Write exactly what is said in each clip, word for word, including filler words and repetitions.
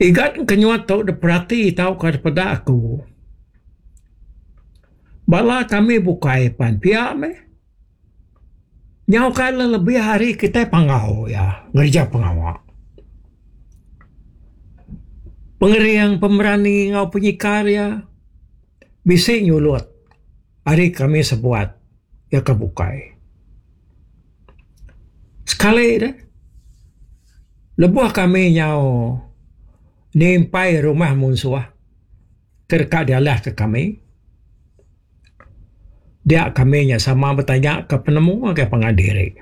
Igat kenyuat tau deperati tau kepada aku. Bala kami bukai pan pihak me. Nyau kala lebih hari kita pangau ya, ngerja pengawak. Pengeriang pemerani ngau penyikar ya, bisik nyulut. Hari kami sebuat ya kebukai. Sekali dah. Lebuh kami nyau nimpai rumah munsuah. Terka dia lah ke kami. Dia kami nya sama bertanya ke penemu ke pengadiri.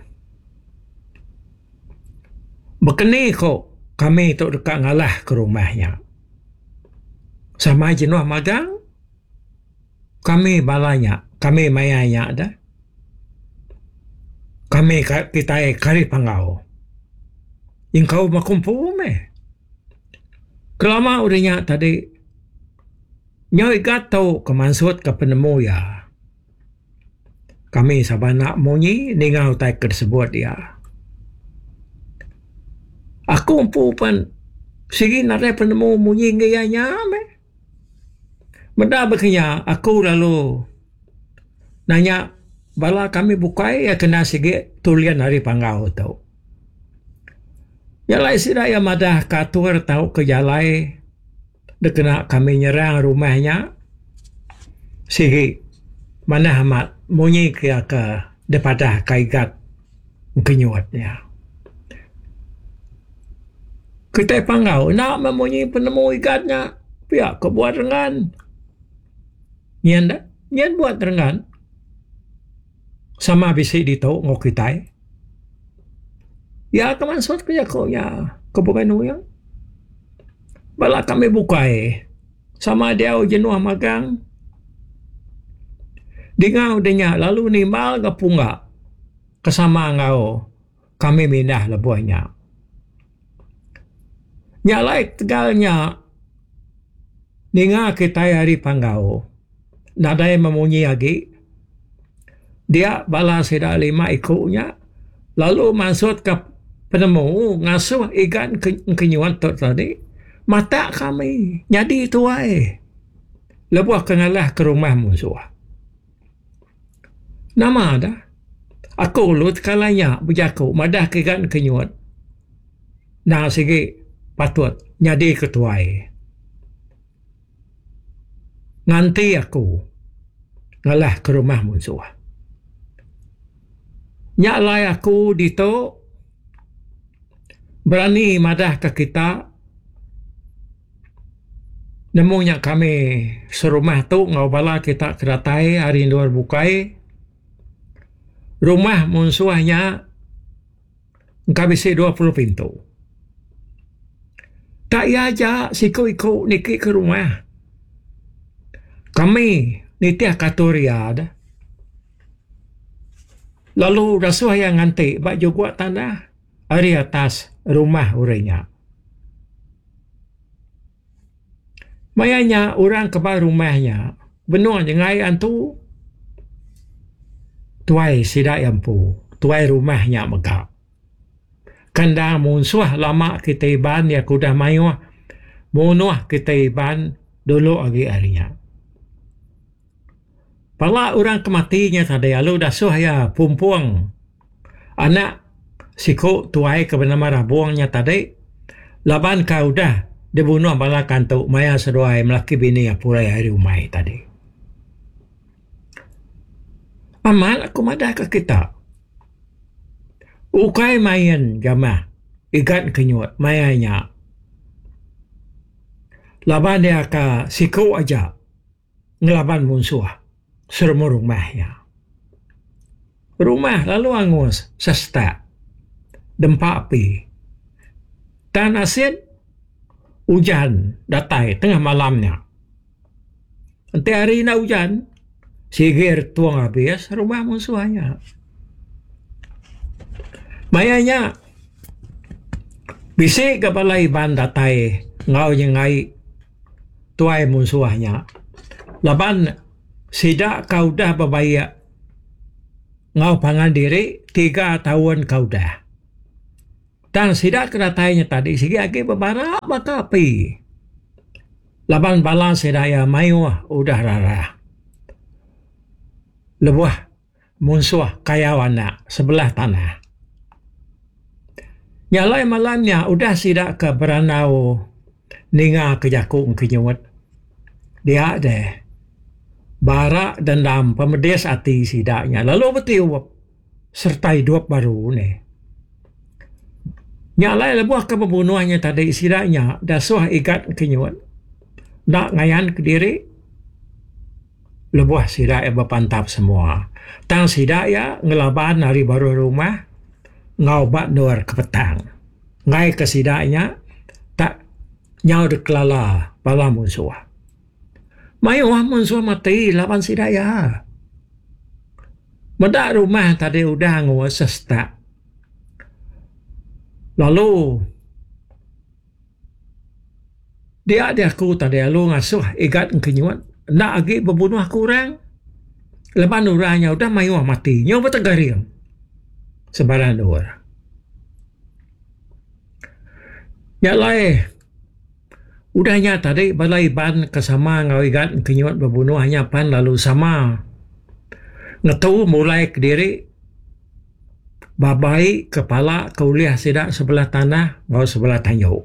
Bekeni kok kami tu dekat ngalah ke rumahnya. Sama jenuh magang. Kami balanya, kami mayanya dah. Kami kita kari pangau. Yang kau makumpu me. Kelama udahnya tadi. Nyau ikat tau kemansut ke penemu ya. Kami sabana munyi ningau tai tersebut ya. Aku umpu pan sigi nare penemu munyi ngayanya me. Menda berkenya aku lalu nanya bala kami bukai ya kena sigi tulian hari pangau tau. Yalai sida ya madah katur tau ke jalai dekena kami nyerang rumahnya sigi mana amat munyi ke ke daripada kaigat kenyuatnya. Kita pangau nak memunyi penemu igatnya pihak kebuat rengan. Nyan dah, nyan buat rengan. Sama bisi ditau ngok kita. Ya kemansut kerja kau ya kebukai nuyang. Bala kami bukai sama dia jenuh magang. Dingau denya lalu nimbal ke punga kesama ngau kami mindah lebuhnya. Nyalai tegalnya ninga kita hari panggau nadai memunyi lagi dia bala sida lima ikutnya lalu masuk ke penemu ngasuh ikan ke, kenyuan tu tadi mata kami jadi tuai lebuh kengalah ke rumah musuh. Nama dah. Aku lut kalanya berjaku madah kegan kenyuat. Nah segi patut nyadi ketuai. Nganti aku ngalah ke rumah musuh. Nyaklai aku dito berani madah ke kita. Nemunya kami serumah tu ngau bala kita keratai hari luar bukai. Rumah musuhnya engkau bisa dua puluh pintu. Tak ya aja siku-iku niki ke rumah. Kami nitiah katuria dah. Lalu rasuah yang nganti bak juga tanah hari atas rumah urenya. Mayanya orang kebal rumahnya benua jengai antu tuai sidak yampu, tuai rumahnya megak. Kanda munsuah lama kita iban ya kudah mayuah, munuah kita iban dulu lagi harinya. Pala orang kematinya tadi lalu dah suah ya pumpuang anak siku tuai ke bernama rabuangnya tadi laban kau dah dibunuh bala kantuk maya seduai melaki bini ya purai hari umai tadi. Amal aku madah ke kita. Ukai mayan jamah. Igat kenyut. Mayanya. Laban dia ke siku aja. Ngelaban musuh. Serumur rumahnya. Rumah lalu angus. Sesta. Dempa api. Tan asin. Hujan. Datai tengah malamnya. Nanti hari na hujan. Sigir tuang habis rumah musuhnya. Mayanya bisik kepala iban datai ngau jengai tuai musuhnya. Laban sidak kau dah berbaya ngau pangan diri tiga tahun kau dah. Dan sidak kedatainya tadi, sigi lagi beberapa makapi. Laban balang sedaya mayu udah rara. Lebuah munsuh kayawana sebelah tanah. Nyalai malamnya udah sidak ke beranau ninga ke jakung kenyuat. Dia deh barak dendam pemedes hati sidaknya. Lalu betiup sertai dua baru nih. Nyalai lebuah ke pembunuhannya tadi sidaknya dasuah ikat kenyuat. Nak ngayan ke diri lebuah sidak ya berpantap semua. Tang sidak ya ngelaban hari baru rumah ngaubat nuar ke petang. Ngai ke sidaknya tak nyau deklala bala musuh. Mayu musuh mati laban sidak ya. Medak rumah tadi udah nguases tak. Lalu dia ada aku tadi lalu ngasuh ikat kenyuat. Nak lagi berbunuh aku orang. Lepas nuranya udah mayu mati. Nyawa bertegaring. Sebarang orang. Nyalai. Udahnya tadi balai ban kesama ngawigat kenyuat berbunuh hanya pan lalu sama. Ngetu mulai ke diri. Babai kepala kauliah sidak sebelah tanah. Bawa sebelah tanjau.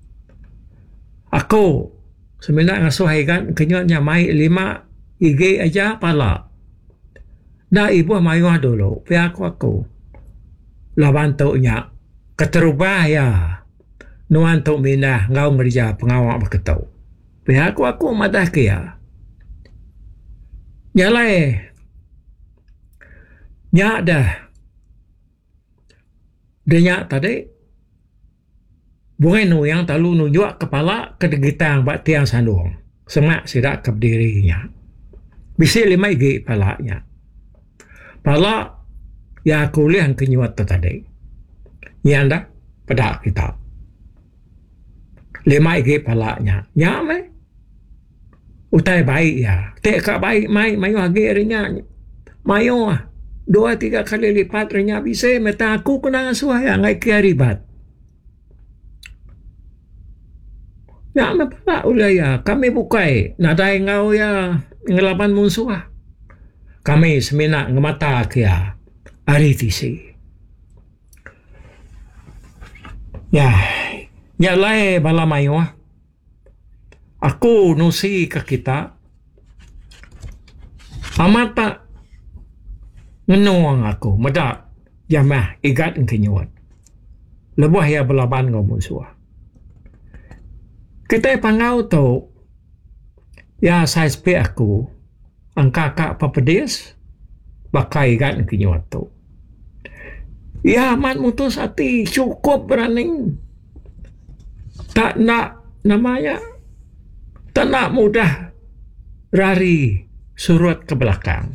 Aku sebenarnya ngasuh ikan kenyutnya mai lima igi aja pala. Dah ibu mayu dulu. Pihak aku aku. Laban tu'nya. Keterubah ya. Nuan tu minah ngau ngerja pengawak berketau. Pihak aku aku madah kia. Nyalai. Nyak dah. Dia nyak tadi. Bukan nu yang talu nunjuk kepala kedegitang bak tiang sandung. Semak sidak ke dirinya. Bisi lima igi palanya. Pala ya kuliah kenyuat tu tadi. Yang dah pada kita. Lima igi palanya. Ya me. Utai baik ya. Teka baik mai mayu agi rinya. Mayu ah. Dua tiga kali lipat rinya bisa meta aku kena ngasuh ya ngai kia ribat. Ya, apa ulah ya. Kami bukai. Nadai ngau ya. Ngelaban musuh. Kami semina ngemata kia. Ari tisi. Ya. Ya lai bala mayu. Aku nusi ke kita. Amat tak. Ngenuang aku. Medak. Jamah. Igat kenyuat. Lebuah ya balaban ngau musuh. Kita pangau tu ya saya sepi aku ang kakak papedis bakai kan kenyuat tu. Ya amat mutus hati cukup berani. Tak nak namanya tak nak mudah rari surut ke belakang.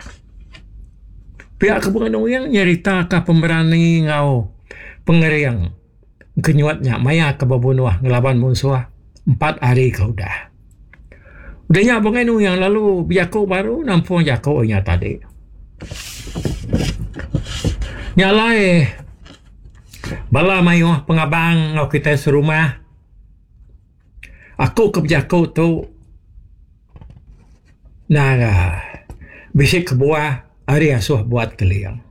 Pihak kebunuhan yang nyerita ke pemberani ngau pengeriang kenyuatnya maya ke babunuah ngelaban musuh. Empat hari kau dah. Udahnya abang ini yang lalu biako baru nampung jako nya tadi. Nyalai. Bala mayu pengabang ngau kita serumah. Aku ke jako tu. Nah, bisik ke buah hari asuh buat keliang.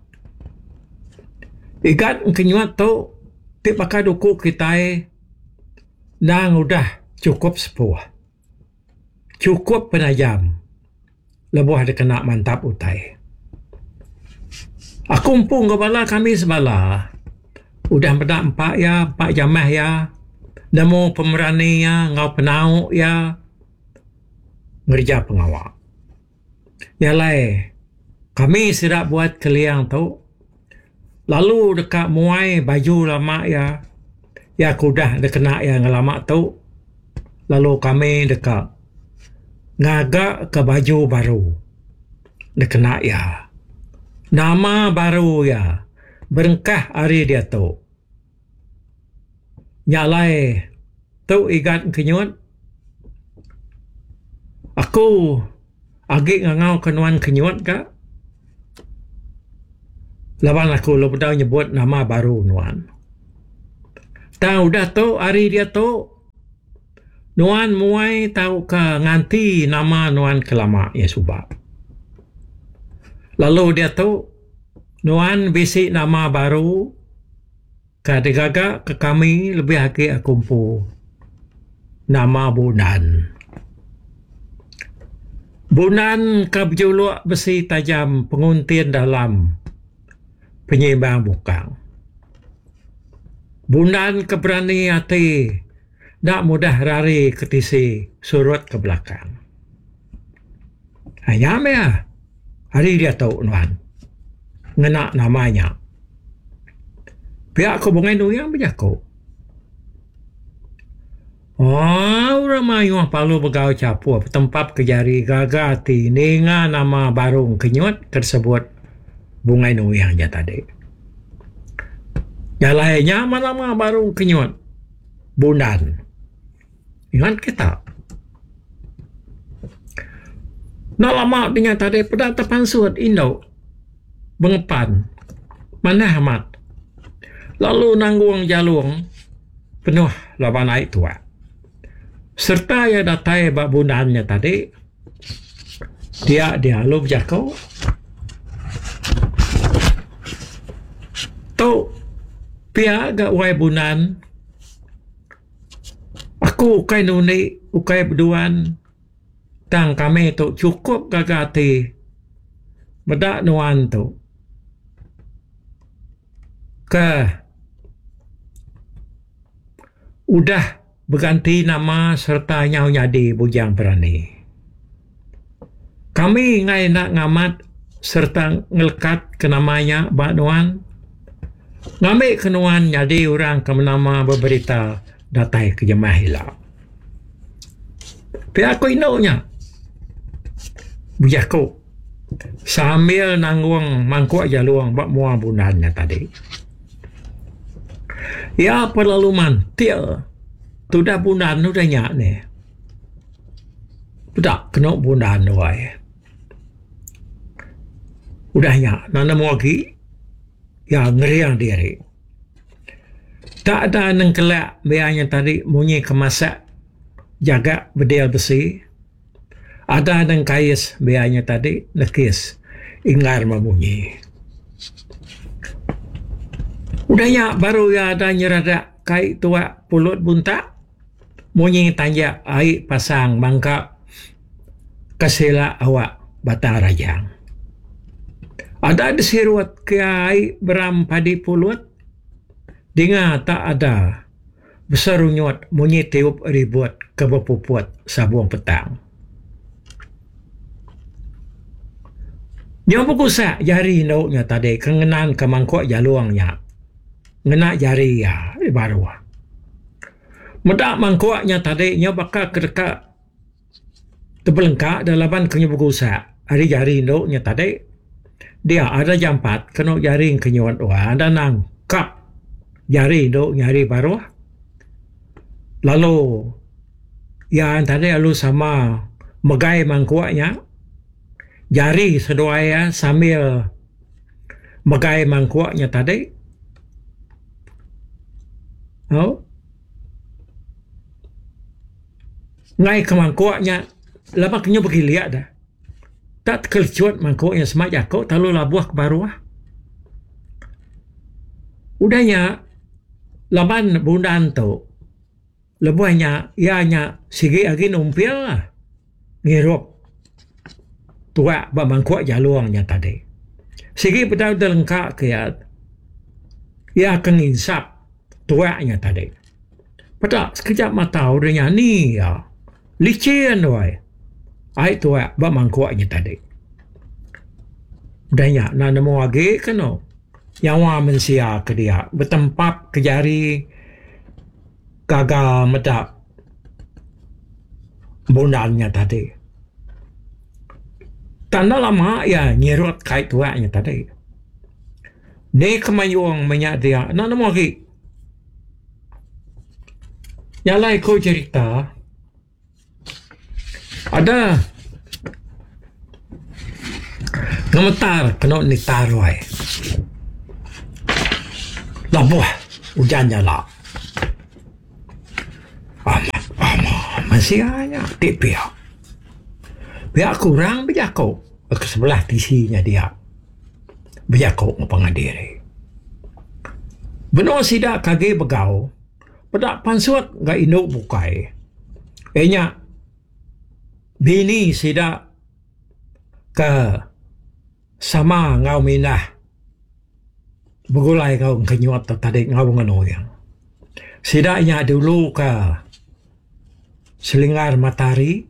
Ikat kenyuat tu tip pakai duku kita nang udah cukup sepuh. Cukup penajam. Lebuah dia kena mantap utai. Aku umpung ke bala kami sebala. Udah bedak empat ya, empat jamah ya. Nemu pemerani ya, ngau penau ya. Ngerja pengawak. Ya lai. Kami siap buat keliang tu. Lalu dekat muai baju lama ya. Ya kudah dia kena yang lama tu. Lalu kami dekat ngagak ke baju baru. Dia kena ya. Nama baru ya. Berengkah hari dia tu. Nyalai tu igat kenyut. Aku agak ngangau kenuan kenyut ka. Lawan aku lu dah nyebut nama baru nuan. Tahu dah tu, hari dia tu. Nuan muai tahu ke nganti nama Nuan kelama ya subak. Lalu dia tu, Nuan bisi nama baru ke degaga ke kami lebih lagi kumpu nama Bunan. Bunan ke berjuluk besi tajam penguntin dalam penyimbang bukang. Bunan keberani hati tak mudah lari ketisi surut ke belakang. Hanya ya, hari dia tahu Nuan. Ngenak namanya. Pihak kubungan itu yang berjaku. Oh, ramai orang palu begau capur. Tempat kejari gagati. Nenga nama barung kenyut tersebut. Bungai itu yang dia tadi. Yang lainnya nama barung kenyut. Bunan. Ingat kita. Nak lama dengan tadi pada tepan suat Indo. Bengepan. Mana amat. Lalu nanggung jalung. Penuh lawan naik tua. Serta yang datai bak bunannya tadi. Dia dia lu berjakau. Tau. Pia gak wai bunan. Aku ukai nuni, ukai berduan. Tang kami tu cukup gagati. Bedak nuan tu. Ke. Udah berganti nama serta nyau nyadi bujang berani. Kami ngai nak ngamat serta ngelekat ke namanya bak nuan. Ngambil ke nuan nyadi orang ke nama berberita datai ke jemaah hilang. Tapi aku inoknya. Bujaku. Sambil nanggung mangkuk jaluang bak muang bunannya tadi. Ya perlalu mantil. Tu dah bunan tu dah nyak ni. Udah kena bunan tu ay. Udah nyak. Nana mau lagi. Ya ngeriang diri. Tak ada neng kelak biarnya tadi munyi kemasak jaga bedil besi. Ada neng kais biarnya tadi lekis ingar memunyi. Udahnya baru ya ada nyerada kai tua pulut buntak munyi tanya air pasang mangka kasela awak bata rajang. Ada disirut ke air beram padi pulut. Dengar tak ada besarunyot munyi tiup ribut ke bepuput sabuang petang. Yang berkusak jari nauknya tadi kengenan ke mangkuk jaluangnya. Ngena jari ya baru. Medak mangkuknya tadi nya bakal kedekat terbelengkak dalam kenya berkusak. Hari jari nauknya tadi dia ada jampat kena jari kenyuat wah ada nang kap jari dok nyari baru. Lalu yang tadi lalu sama megai mangkuaknya. Jari seduaya sambil megai mangkuaknya tadi. Oh. Ngai ke mangkuaknya. Lama kena pergi lihat dah. Tak kelcuat mangkuaknya semak jakau. Lalu labuah ke baruah. Udahnya laban bundan tu lebuhnya ianya sigi lagi numpil lah ngirup tua ba mangkuk jaluangnya tadi sigi pedau delengkak ke ya ia akan insap tuanya tadi pada sekejap mata udahnya ni ya licin wai ai tua ba mangkuknya tadi udahnya nak nemu lagi kena yang wa mensia ke dia bertempat ke jari gagal medak bunannya tadi. Tanda lama ya nyerut kait tuanya tadi. Ni kemayuang menyak dia. Nak nama lagi. Yang lain kau cerita. Ada gemetar kena ni taruai. Labuh hujannya lah. Masih hanya di pihak. Pihak kurang berjakau ke sebelah tisinya dia. Berjakau pengadiri. Benar sidak kage begau. Pedak pansuat gak induk bukai. Enya bini sidak ke sama ngau minah. Begulai ngau kenyuat tadi ngau nganoyang. Sidaknya dulu ke Selingkar matahari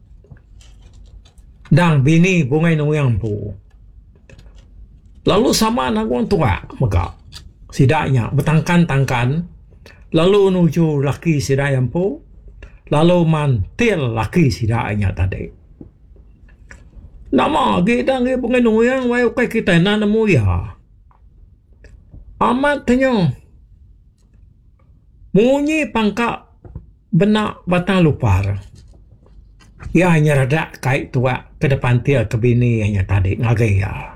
dan bini bungai nuyang pu. Lalu sama nagwang tua mega. Sidaknya betangkan-tangkan. Lalu nuju laki sidaknya pu. Lalu mantil laki sidaknya tadi. Nama kita ngi bungai nuyang wae kai kita nanamu ya. Amat tenyo. Munyi pangka benak batang lupar. Ya hanya rada kait tua ke depan dia ke bini hanya tadi ngagaya.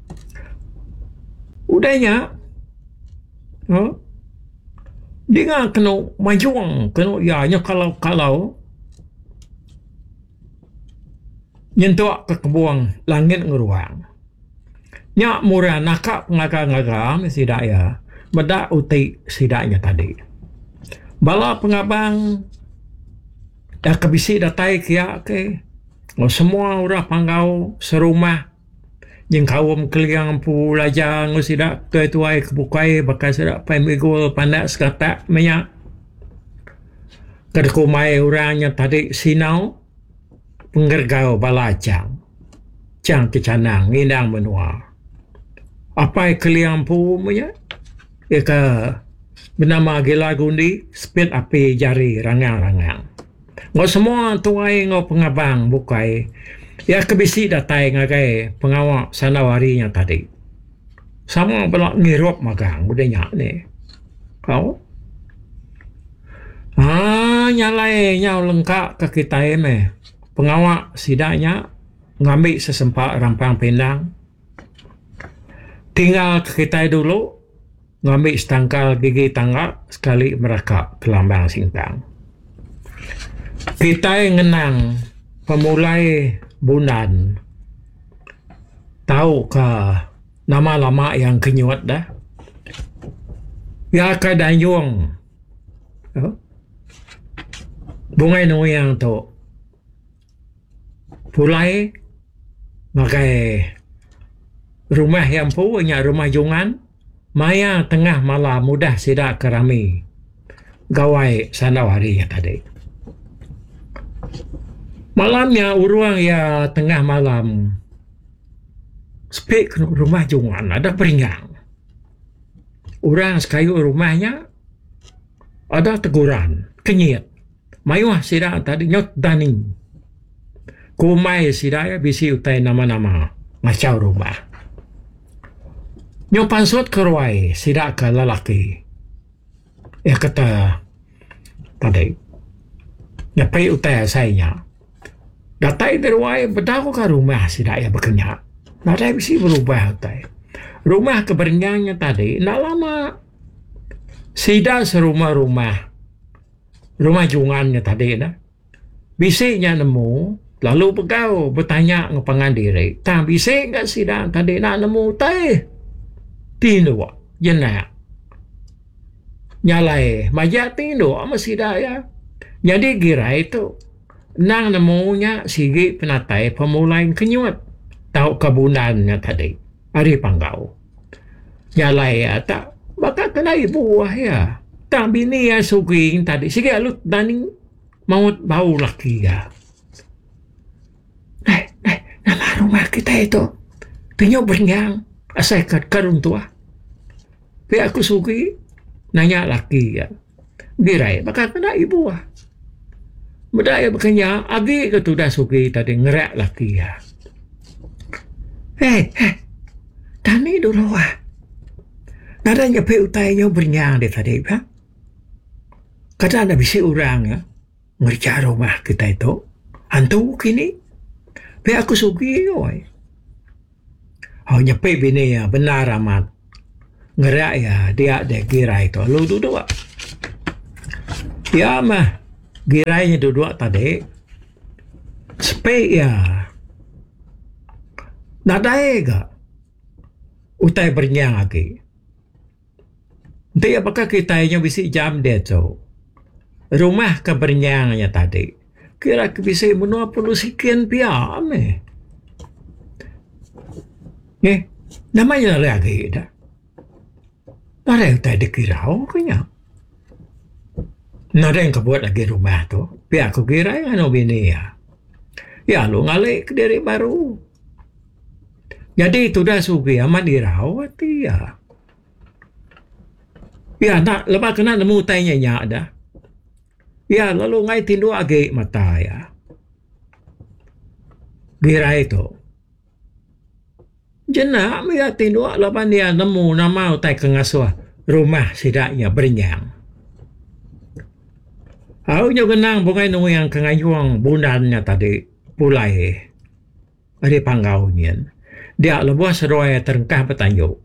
Udahnya, huh? Dia kena majuang, kena ya hanya kalau kalau nyentuh ke kebuang langit ngeruang. Nyak murah nakak ngaga-ngaga mesti dak ya. Bedak uti sidaknya tadi. Bala pengabang dah kebisi datai kia ke. Oh, semua orang panggau serumah. Yang kawam keliang pu laja ngusidak tuai-tuai kebukai bakal sedak pemigul pandak sekata minyak. Kedekumai orangnya tadi sinau penggergau bala cang. Cang kecanang ngindang menua. Apa keliang pu minyak? Ika bernama gila gundi speed api jari rangang-rangang. Ngau semua tuai ngau pengabang bukai. Ya kebisi datai ngagai pengawak sanawarinya tadi. Sama belak ngirup magang budanya ni. Kau? Ah, nyalai nyau lengkap ke kita ini. Pengawak sidaknya ngambil sesempat rampang pindang. Tinggal ke kita dulu. Ngambil setangkal gigi tangga sekali mereka ke lambang singkang. Kita ngenang pemulai bulan tahu ke nama-nama yang kenyuat dah. Ya ke danyung. Oh? Bungai nuyang tu. Pulai makai rumah yang punya rumah jungan. Maya tengah malam mudah sidak kerami gawai sanawari yang tadi. Malamnya uruang ya tengah malam spek rumah jungan ada peringang. Orang sekayu rumahnya ada teguran kenyit. Mayuah sidak tadi nyot daning. Kumai sidak bisi utai nama-nama ngacau rumah. Nyopan suat keruai sidak ke lelaki. Ya kata tadi. Nyapai utai asainya. Datai teruai berdaku ke rumah sidak ya berkenyak. Nadai bisi berubah utai. Rumah keberingangnya tadi. Nak lama. Sidak serumah-rumah. Rumah jungannya tadi. Nah. Bisiknya nemu. Lalu pegau bertanya ngepangan diri. Tak bisik kat sidak tadi nak nemu tai. Tino jena nyalai majak tino masih dah ya. Jadi gira itu nang nemunya sigi penatai pemulai kenyut tahu kebunannya tadi hari panggau nyalai ya tak bakal kena ibu wah ya tak bini ya suging tadi sigi alut daning maut bau laki ya. Eh eh nama rumah kita itu tinyo beringang asai kat karun tua. Pihak aku suki nanya laki ya. Birai bakal kena ibu ah. Bedaya berkenya agi ke tu dah suki tadi ngerak laki ya. Eh, eh. Tani dulu ah. Nada nyapai utainya bernyang di tadi ha. Kata ada bisi orang ya. Ngerja rumah kita itu. Hantu kini. Pihak aku suki oi. Oh nyapai bini ya benar amat. Ngerak ya dia ada kira itu. Lu duduk. Ya mah. Girainya duduk tadi. Spek ya. Nadai ga. Utai bernyang lagi. Dia apakah kitanya bisa jam dia tu. Rumah ke bernyangnya tadi. Kira bisa menua puluh sekian pia ame. Eh, namanya lagi dah. Nada yang tadi kirau kanya. Nada yang kebuat lagi rumah tu. Pia aku kira yang anu bini ya. Ya lu ngalik ke diri baru. Jadi itu dah sugi amat dirawat ya. Ya nak lepas kena nemu tanya nyak dah. Ya lalu ngai tindu agi mata ya. Gira itu. Jenak dia tindu lepas dia nemu nama utai kengasuh rumah sidaknya bernyang. Aku juga kenang bungai nunggu yang kengayuang bundannya tadi pulai. Ada panggaunya. Dia lebuh seruai terengkah bertanyuk.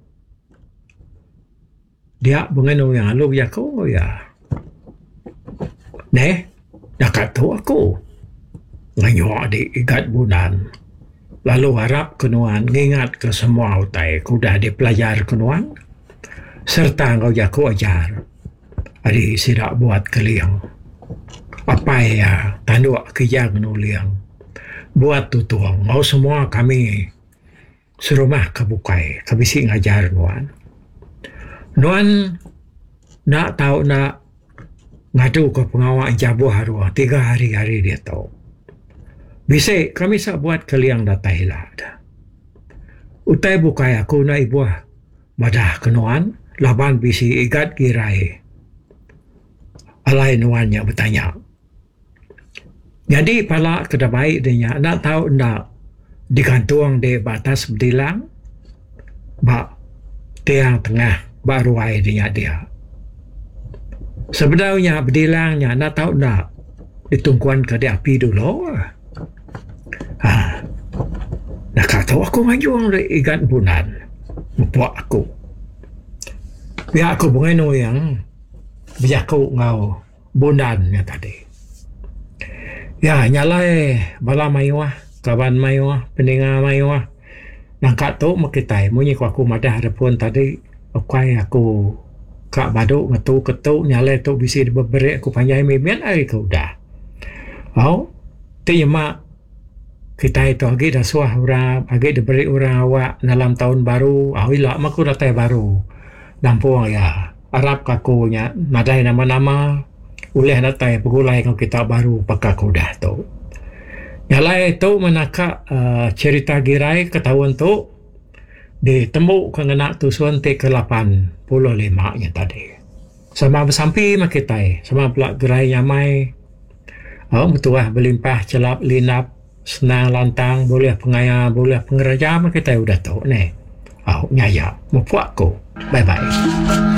Dia bungai nunggu yang lalu ya kau ya. Neh, dah kata aku. Ngayuak di ikat bundan. Lalu harap kenuan ngingat ke semua utai kuda dipelajar kenuan. Serta kau jaku ajar. Adi sidak buat keliang. Apa ya tanduk kijang nuliang. Buat tutuang. Mau semua kami serumah kebukai. Kabisi ngajar nuan. Nuan nak tahu nak ngadu ke pengawal jabuh haruah. Tiga hari-hari dia tahu. Bisa kami sak buat keliang datai lah. Utai bukai aku na ibuah. Badah kenuan. Laban bisi igat kirai. Alai nuan yang bertanya. Jadi pala kedabai dia nak tahu nak digantung di batas bedilang. Bak tiang tengah baru ai dia dia. Sebenarnya bedilangnya nak tahu nak ditungkuan ke dia api dulu. Ha. Nak kata aku ngajuang dari ikan bunan. Buat aku. Biar aku bungai no yang biar aku ngau bundannya tadi. Ya nyalai bala mayuah, kawan mayuah, pendengar mayuah. Nangkat tu makitai munyi ku aku madah repun tadi. Okai aku kak baduk ngatu ketu nyalai tu bisi diberi aku panjai mimian ai kau dah. Au terima kita itu lagi dah suah ura lagi diberi ura awak dalam tahun baru. Au ilak maku datai baru. Dampung ya. Arab kakunya nadai nama-nama uleh datai pegulai kau kita baru pakai kuda tu. Nyalai tu menaka uh, cerita girai ketahuan tu ditemu kena tu suante ke lapan puluh lima nya tadi. Sama bersampi makitai, sama pula gerai nyamai. Oh betuah berlimpah celap linap senang lantang boleh pengaya boleh pengeraja makitai udah tahu ni. Oh nyaya, mupuak ko. Bye bye.